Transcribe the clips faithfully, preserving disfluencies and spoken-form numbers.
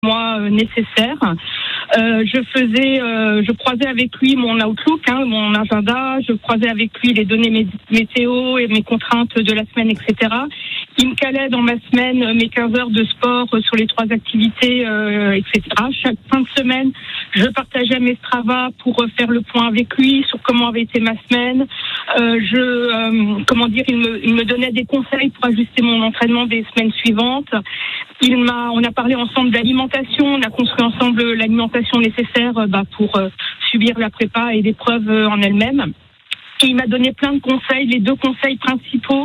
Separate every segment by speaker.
Speaker 1: moi euh, nécessaire. Euh, je faisais, euh, je croisais avec lui mon Outlook, hein, mon agenda. Je croisais avec lui les données mé- météo et mes contraintes de la semaine, et cetera. Il me calait dans ma semaine mes quinze heures de sport euh, sur les trois activités, euh, et cetera. Chaque fin de semaine, je partageais mes Strava pour euh, faire le point avec lui sur comment avait été ma semaine. Euh, je, euh, comment dire, il me, il me donnait des conseils pour ajuster mon entraînement des semaines suivantes. Il m'a, on a parlé ensemble d'alimentation, on a construit ensemble l'alimentation nécessaire euh, bah, pour euh, subir la prépa et l'épreuve euh, en elle-même. Et il m'a donné plein de conseils, les deux conseils principaux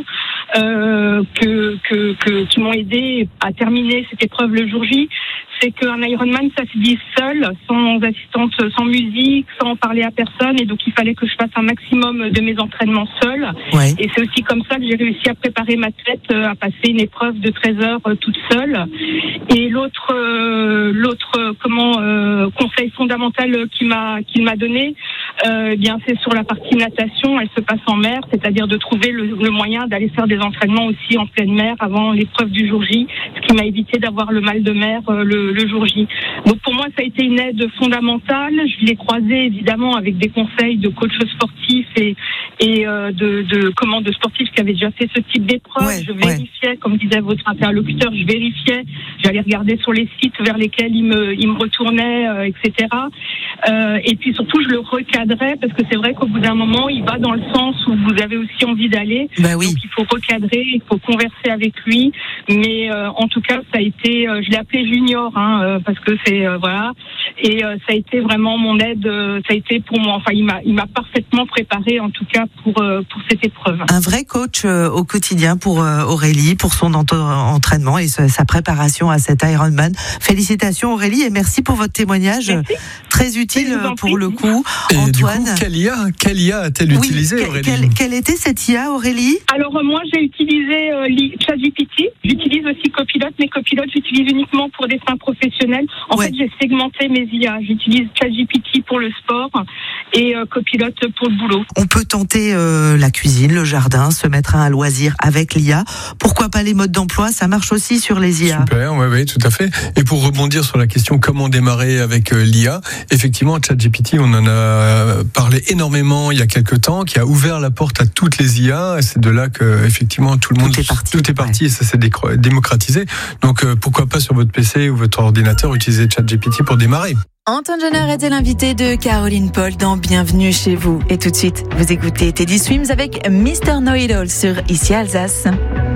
Speaker 1: euh, que, que, que, qui m'ont aidé à terminer cette épreuve le jour J. C'est qu'un Ironman, ça se dit seul, sans assistante, sans musique, sans parler à personne. Et donc, il fallait que je fasse un maximum de mes entraînements seul.
Speaker 2: Ouais.
Speaker 1: Et c'est aussi comme ça que j'ai réussi à préparer ma tête à passer une épreuve de treize heures euh, toute seule. Et l'autre, euh, l'autre, euh, comment, euh, conseil fondamental qu'il m'a, qu'il m'a donné, euh, eh bien, c'est sur la partie natation. Elle se passe en mer, c'est-à-dire de trouver le, le moyen d'aller faire des entraînements aussi en pleine mer avant l'épreuve du jour J, ce qui m'a évité d'avoir le mal de mer euh, le, le jour J. Donc pour moi, ça a été une aide fondamentale. Je l'ai croisé évidemment avec des conseils de coachs sportifs et, et euh, de, de comment de sportifs qui avaient déjà fait ce type d'épreuve.
Speaker 2: Ouais,
Speaker 1: je vérifiais, ouais. Comme disait votre interlocuteur, je vérifiais. J'allais regarder sur les sites vers lesquels il me, il me retournait, euh, et cetera. Euh, et puis surtout, je le recadrais parce que c'est vrai qu'au bout d'un moment, il va dans le sens où vous avez aussi envie d'aller.
Speaker 2: Bah oui.
Speaker 1: Donc il faut recadrer, il faut converser avec lui. Mais euh, en tout cas, ça a été, euh, je l'ai appelé Junior, hein, euh, parce que c'est euh, voilà. Et euh, ça a été vraiment mon aide. Euh, ça a été pour moi. Enfin, il m'a, il m'a parfaitement préparé, en tout cas pour euh, pour cette épreuve.
Speaker 2: Un vrai coach euh, au quotidien pour euh, Aurélie, pour son ent- entraînement et sa, sa préparation à cet Ironman. Félicitations Aurélie et merci pour votre témoignage. Merci. Très utile pour prie. Le coup.
Speaker 3: Et
Speaker 2: Antoine,
Speaker 3: du coup, quelle I A, quelle I A a-t-elle
Speaker 2: oui,
Speaker 3: utilisé
Speaker 2: que,
Speaker 3: Aurélie
Speaker 2: quelle, quelle était cette I A Aurélie?
Speaker 1: Alors euh, moi j'ai utilisé euh, ChatGPT. J'utilise aussi Copilot, mais Copilot j'utilise uniquement pour des fins professionnelles. En ouais. fait j'ai segmenté mes I A. J'utilise ChatGPT pour le sport et euh, Copilot pour le boulot.
Speaker 2: On peut tenter euh, la cuisine, le jardin, se mettre à un loisir avec l'I A. Pourquoi pas les modes d'emploi? Ça marche aussi sur les I A.
Speaker 3: Super, oui, oui, tout à fait. Et pour rebondir sur la question comment démarrer avec euh, l'I A, effectivement, ChatGPT, on en a parlé énormément il y a quelques temps, qui a ouvert la porte à toutes les I A. Et c'est de là que effectivement tout le monde,
Speaker 2: tout est parti,
Speaker 3: tout est parti
Speaker 2: ouais.
Speaker 3: Et ça s'est décro- démocratisé. Donc euh, pourquoi pas sur votre P C ou votre ordinateur utiliser ChatGPT pour démarrer.
Speaker 4: Antoine Jenner était l'invité de Caroline Paul dans Bienvenue chez vous. Et tout de suite, vous écoutez Teddy Swims avec mister Know-It-All sur Ici Alsace.